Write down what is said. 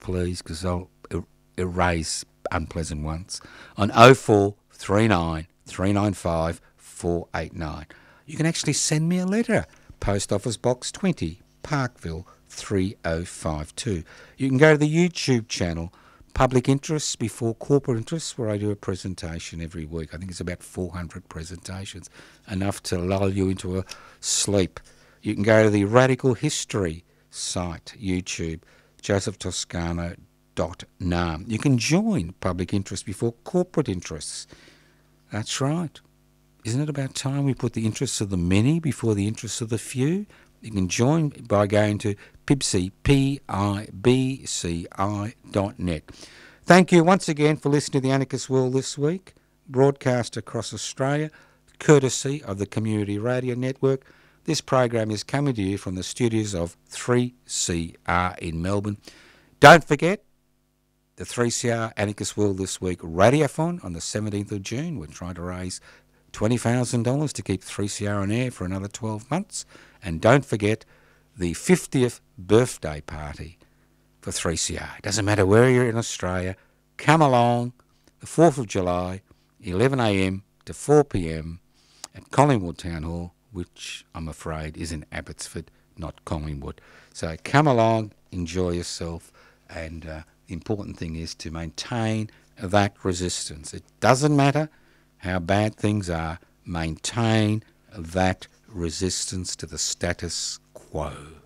please, because I'll erase unpleasant ones, on 0439 395 489. You can actually send me a letter. Post Office Box 20, Parkville 3052. You can go to the YouTube channel, Public Interests Before Corporate Interests, where I do a presentation every week. I think it's about 400 presentations, enough to lull you into a sleep. You can go to the Radical History site, YouTube, josephtoscano.nam. You can join Public Interest Before Corporate Interests. That's right. Isn't it about time we put the interests of the many before the interests of the few? You can join by going to PIBCI, PIBCI.net. Thank you once again for listening to The Anarchist World this week, broadcast across Australia, courtesy of the Community Radio Network. This program is coming to you from the studios of 3CR in Melbourne. Don't forget the 3CR Anarchist World This Week Radiothon on the 17th of June. We're trying to raise $20,000 to keep 3CR on air for another 12 months. And don't forget the 50th birthday party for 3CR. It doesn't matter where you're in Australia. Come along the 4th of July, 11 a.m. to 4 p.m. at Collingwood Town Hall, which I'm afraid is in Abbotsford, not Collingwood. So come along, enjoy yourself, and the important thing is to maintain that resistance. It doesn't matter how bad things are, maintain that resistance to the status quo.